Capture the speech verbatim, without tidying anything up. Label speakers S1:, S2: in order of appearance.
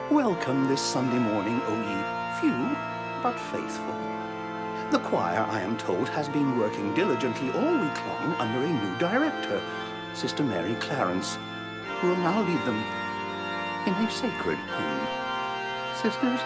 S1: Welcome this Sunday morning, O ye few but faithful. The choir, I am told, has been working diligently all week long under a new director, Sister Mary Clarence, who will now lead them in a sacred hymn. Sisters,